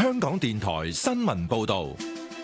香港電台新聞報道。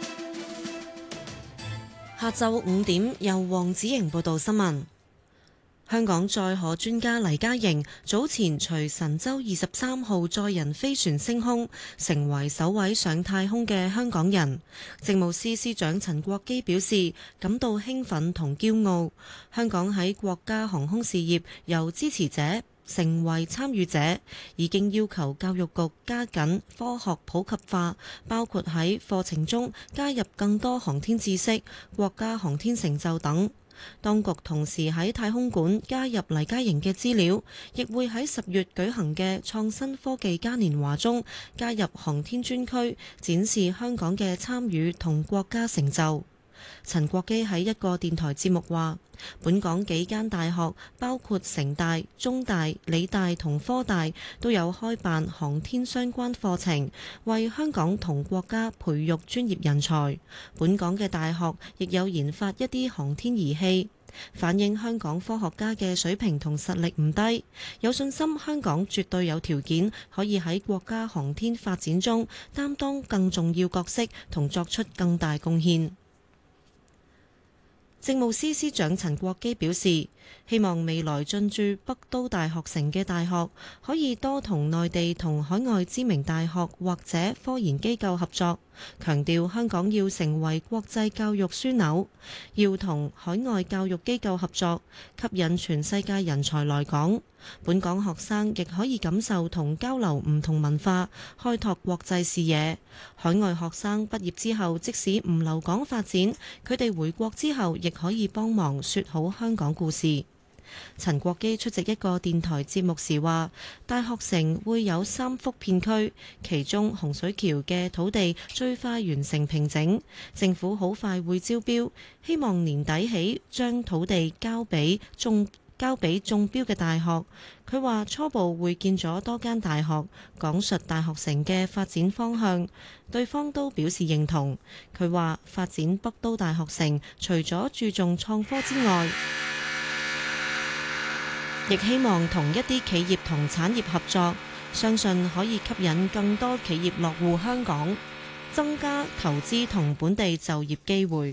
下晝5點，由黃子瑩報道新聞。香港載荷專家黎嘉瑩早前隨神舟23號載人飛船升空，成為首位上太空嘅香港人。政務司司長陳國基表示感到興奮同驕傲。香港喺國家航空事業由支持者成為參與者，已經要求教育局加緊科學普及化，包括喺課程中加入更多航天知識、國家航天成就等。當局同時喺太空館加入黎嘉瑩嘅資料，亦會喺10月舉行嘅創新科技嘉年華中加入航天專區，展示香港嘅參與同國家成就。陳國基喺一個電台節目話，本港幾間大學包括城大、中大、理大同科大都有開辦航天相關課程，為香港同國家培育專業人才。本港嘅大學亦有研發一啲航天儀器，反映香港科學家嘅水平同實力唔低，有信心香港絕對有條件可以喺國家航天發展中擔當更重要角色同作出更大貢獻。政務司司長陳國基表示，希望未來進駐北都大學城嘅大學可以多同內地同海外知名大學或者科研機構合作，強調香港要成為國際教育樞紐，要同海外教育機構合作，吸引全世界人才來港。本港學生亦可以感受同交流唔同文化，開拓國際視野。海外學生畢業之後，即使唔留港發展，佢哋回國之後亦可以幫忙說好香港故事。陳國基出席一個電台節目時話，大學城會有3幅片區，其中洪水橋嘅土地最快完成平整，政府好快會招標，希望年底起將土地交俾中標嘅大學。佢話初步會見咗多間大學，講述大學城嘅發展方向，對方都表示認同。佢話發展北都大學城，除咗注重創科之外，亦希望同一啲企業同產業合作，相信可以吸引更多企業落戶香港，增加投資同本地就業機會。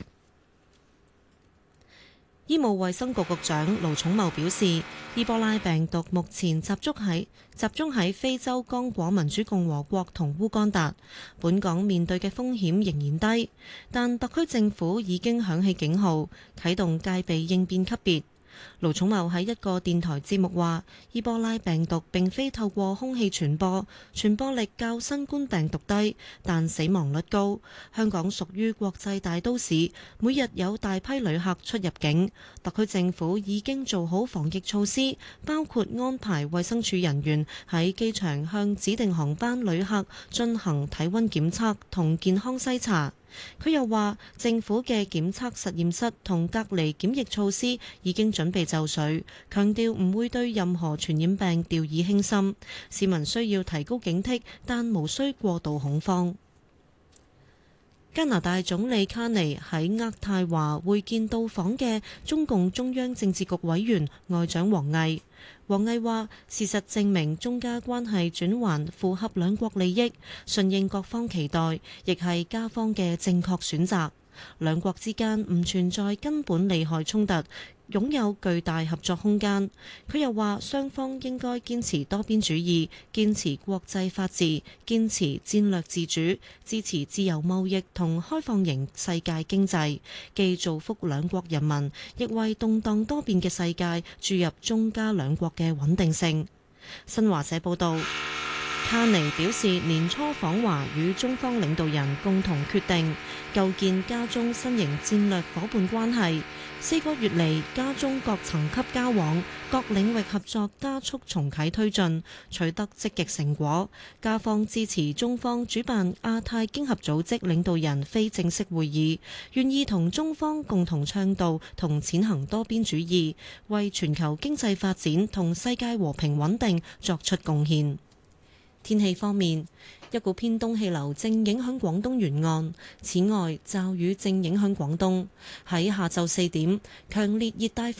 醫務衛生局局長盧寵茂表示，伊波拉病毒目前集中喺非洲剛果民主共和國同烏干達，本港面對嘅風險仍然低，但特區政府已經響起警號，啟動戒備應變級別。盧寵茂喺一個電台節目話，伊波拉病毒並非透過空氣傳播，傳播力較新冠病毒低，但死亡率高。香港屬於國際大都市，每日有大批旅客出入境，特區政府已經做好防疫措施，包括安排衛生署人員喺機場向指定航班旅客進行體溫檢測同健康篩查。佢又話，政府嘅檢測實驗室同隔離檢疫措施已經準備就緒，強調唔會對任何傳染病掉以輕心，市民需要提高警惕，但無需過度恐慌。加拿大總理卡尼喺渥太華會見到訪嘅中共中央政治局委員外長王毅。王毅話：事實證明中加關係轉圜符合兩國利益，順應各方期待，亦係加方嘅正確選擇。兩國之間唔存在根本利害衝突，擁有巨大合作空間。佢又話，雙方應該堅持多邊主義，堅持國際法治，堅持戰略自主，支持自由貿易同開放型世界經濟，既造福兩國人民，亦為動盪多變嘅世界注入中加兩國嘅穩定性。新華社報導。卡尼表示，年初訪華與中方領導人共同決定構建加中新型戰略夥伴關係。4個月嚟，加中各層級交往、各領域合作加速重啟推進，取得積極成果。加方支持中方主辦亞太經合組織領導人非正式會議，願意同中方共同倡導同踐行多邊主義，為全球經濟發展同世界和平穩定作出貢獻。天氣方面，一股偏東氣流正影響廣東沿岸，此外驟雨正影響廣東。喺下晝4點，強烈熱帶